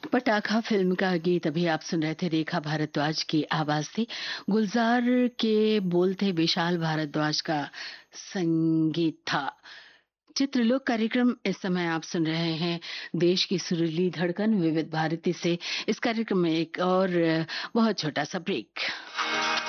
पटाखा फिल्म का गीत अभी आप सुन रहे थे। रेखा भारद्वाज की आवाज थी। गुलजार के बोल थे। विशाल भारद्वाज का संगीत था। चित्रलोक कार्यक्रम इस समय आप सुन रहे हैं। देश की सुरीली धड़कन विविध भारती से। इस कार्यक्रम में एक और बहुत छोटा सा ब्रेक।